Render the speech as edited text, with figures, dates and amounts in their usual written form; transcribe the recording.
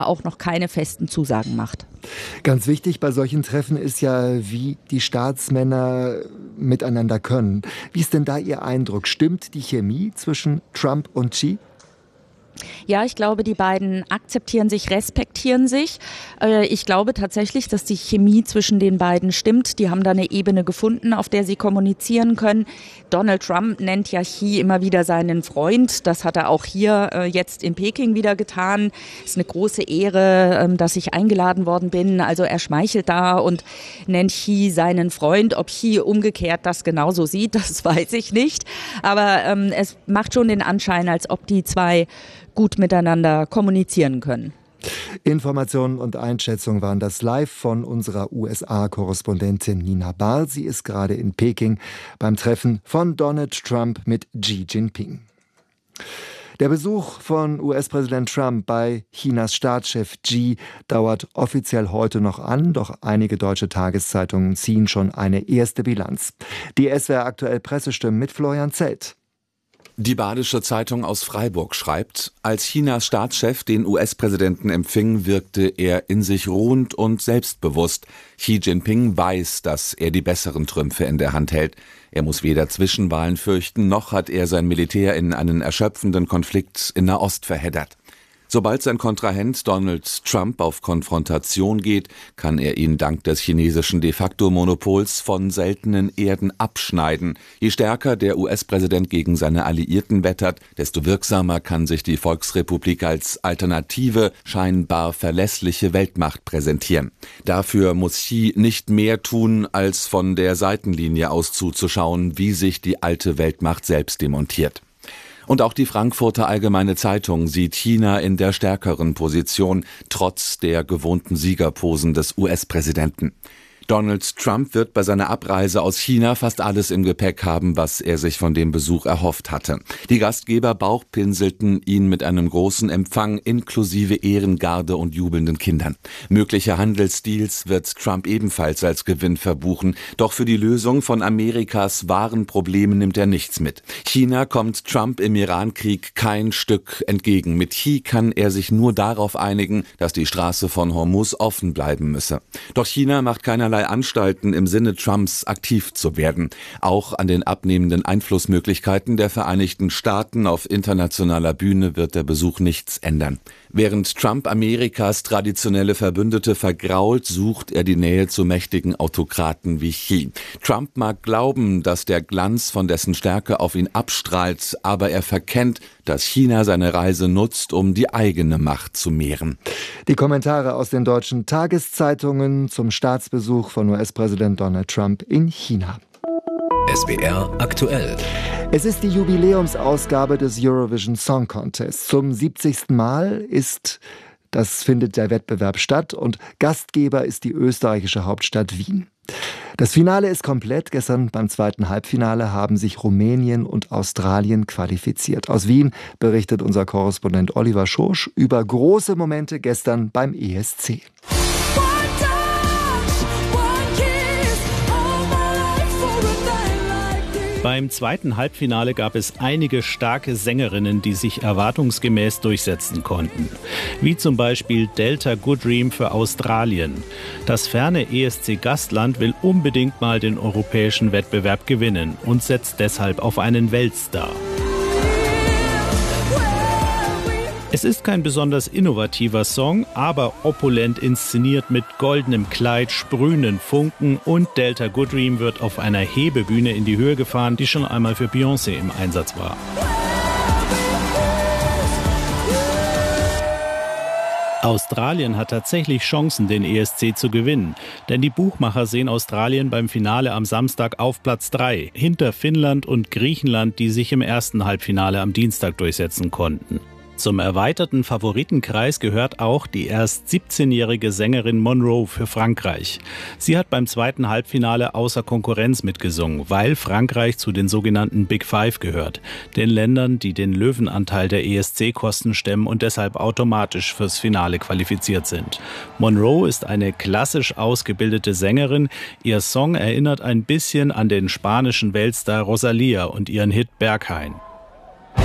auch noch keine festen Zusagen macht. Ganz wichtig bei solchen Treffen ist ja, wie die Staatsmänner miteinander können. Wie ist denn da Ihr Eindruck? Stimmt die Chemie zwischen Trump und Xi? Ja, ich glaube, die beiden akzeptieren sich, respektieren sich. Ich glaube tatsächlich, dass die Chemie zwischen den beiden stimmt. Die haben da eine Ebene gefunden, auf der sie kommunizieren können. Donald Trump nennt ja Xi immer wieder seinen Freund. Das hat er auch hier jetzt in Peking wieder getan. Es ist eine große Ehre, dass ich eingeladen worden bin. Also er schmeichelt da und nennt Xi seinen Freund. Ob Xi umgekehrt das genauso sieht, das weiß ich nicht. Aber es macht schon den Anschein, als ob die zwei gut miteinander kommunizieren können. Informationen und Einschätzungen waren das live von unserer USA-Korrespondentin Nina Bahr. Sie ist gerade in Peking beim Treffen von Donald Trump mit Xi Jinping. Der Besuch von US-Präsident Trump bei Chinas Staatschef Xi dauert offiziell heute noch an, doch einige deutsche Tageszeitungen ziehen schon eine erste Bilanz. Die SWR aktuell Pressestimmen mit Florian Zelt. Die Badische Zeitung aus Freiburg schreibt, als Chinas Staatschef den US-Präsidenten empfing, wirkte er in sich ruhend und selbstbewusst. Xi Jinping weiß, dass er die besseren Trümpfe in der Hand hält. Er muss weder Zwischenwahlen fürchten, noch hat er sein Militär in einen erschöpfenden Konflikt in Nahost verheddert. Sobald sein Kontrahent Donald Trump auf Konfrontation geht, kann er ihn dank des chinesischen De-facto-Monopols von seltenen Erden abschneiden. Je stärker der US-Präsident gegen seine Alliierten wettert, desto wirksamer kann sich die Volksrepublik als alternative, scheinbar verlässliche Weltmacht präsentieren. Dafür muss Xi nicht mehr tun, als von der Seitenlinie aus zuzuschauen, wie sich die alte Weltmacht selbst demontiert. Und auch die Frankfurter Allgemeine Zeitung sieht China in der stärkeren Position, trotz der gewohnten Siegerposen des US-Präsidenten. Donald Trump wird bei seiner Abreise aus China fast alles im Gepäck haben, was er sich von dem Besuch erhofft hatte. Die Gastgeber bauchpinselten ihn mit einem großen Empfang inklusive Ehrengarde und jubelnden Kindern. Mögliche Handelsdeals wird Trump ebenfalls als Gewinn verbuchen, doch für die Lösung von Amerikas wahren Problemen nimmt er nichts mit. China kommt Trump im Irankrieg kein Stück entgegen. Mit Xi kann er sich nur darauf einigen, dass die Straße von Hormuz offen bleiben müsse. Doch China macht keinerlei Anstalten im Sinne Trumps aktiv zu werden. Auch an den abnehmenden Einflussmöglichkeiten der Vereinigten Staaten auf internationaler Bühne wird der Besuch nichts ändern. Während Trump Amerikas traditionelle Verbündete vergrault, sucht er die Nähe zu mächtigen Autokraten wie Xi. Trump mag glauben, dass der Glanz von dessen Stärke auf ihn abstrahlt, aber er verkennt, dass China seine Reise nutzt, um die eigene Macht zu mehren. Die Kommentare aus den deutschen Tageszeitungen zum Staatsbesuch von US-Präsident Donald Trump in China. SWR aktuell. Es ist die Jubiläumsausgabe des Eurovision Song Contest. Zum 70. Mal findet der Wettbewerb statt und Gastgeber ist die österreichische Hauptstadt Wien. Das Finale ist komplett. Gestern beim zweiten Halbfinale haben sich Rumänien und Australien qualifiziert. Aus Wien berichtet unser Korrespondent Oliver Schorsch über große Momente gestern beim ESC. Beim zweiten Halbfinale gab es einige starke Sängerinnen, die sich erwartungsgemäß durchsetzen konnten. Wie zum Beispiel Delta Goodrem für Australien. Das ferne ESC-Gastland will unbedingt mal den europäischen Wettbewerb gewinnen und setzt deshalb auf einen Weltstar. Es ist kein besonders innovativer Song, aber opulent inszeniert mit goldenem Kleid, sprühenden Funken und Delta Goodrem wird auf einer Hebebühne in die Höhe gefahren, die schon einmal für Beyoncé im Einsatz war. Australien hat tatsächlich Chancen, den ESC zu gewinnen. Denn die Buchmacher sehen Australien beim Finale am Samstag auf Platz 3, hinter Finnland und Griechenland, die sich im ersten Halbfinale am Dienstag durchsetzen konnten. Zum erweiterten Favoritenkreis gehört auch die erst 17-jährige Sängerin Monroe für Frankreich. Sie hat beim zweiten Halbfinale außer Konkurrenz mitgesungen, weil Frankreich zu den sogenannten Big Five gehört, den Ländern, die den Löwenanteil der ESC-Kosten stemmen und deshalb automatisch fürs Finale qualifiziert sind. Monroe ist eine klassisch ausgebildete Sängerin. Ihr Song erinnert ein bisschen an den spanischen Weltstar Rosalía und ihren Hit Berghain.